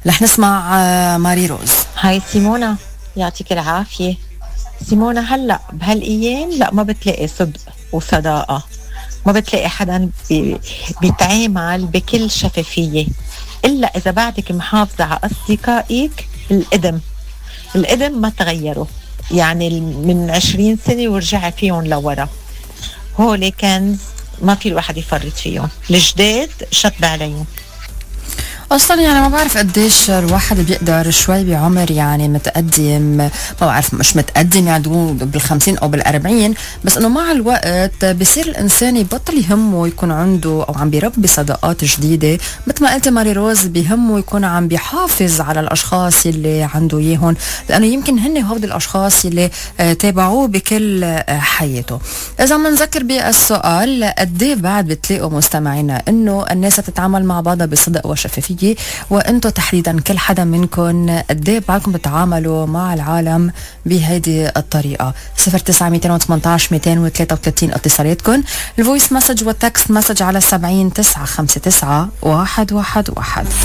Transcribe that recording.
رح نسمع ماري روز. هاي سيمونا، يعطيك العافية. سيمونا هلأ بهالأيام لا ما بتلاقي صدق وصداقة، ما بتلاقي حدا بيتعامل بكل شفافية إلا إذا بعدك محافظة على أصدقائك القدم ما تغيروا، يعني من 20 سنة ورجع فيهم لورا، هولي كنز ما في الواحد يفرط فيهم. الجداد شط عليهم اصلا يعني ما بعرف قديش الواحد بيقدر شوي بعمر يعني متقدم، ما بعرف مش متقدم يعني بال50 او بال40، بس انه مع الوقت بصير الانسان يبطل يهمه يكون عنده او عم بيربي صداقات جديده، مثل ما قلت ماري روز بيهمه يكون عم بيحافظ على الاشخاص اللي عنده اياهم، لانه يمكن هن هود الاشخاص اللي تابعوه بكل حياته. اذا منذكر بالسؤال قديه بعد بتلاقوا مستمعينا انه الناس تتعامل مع بعضها بصدق وشفافيه، وانتو تحديدا كل حدا منكم قديه بعدكم بتعاملوا مع العالم بهيدي الطريقه؟ 0918 233 اتصالاتكم، الفويس مسج والتكست مسج على 70 959 111.